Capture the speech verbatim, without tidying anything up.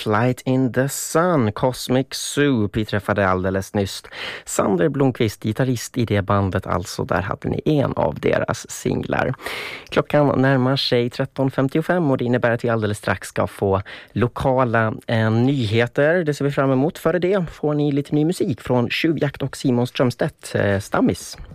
Flight in the Sun, Cosmic Soup. Vi träffade alldeles nyss Sander Blomqvist, gitarrist i det bandet alltså. Där hade ni en av deras singlar. Klockan närmar sig tretton femtiofem och det innebär att vi alldeles strax ska få lokala eh, nyheter. Det ser vi fram emot. Före det får ni lite ny musik från Tjuvjakt och Simon Strömstedt, eh, Stammis.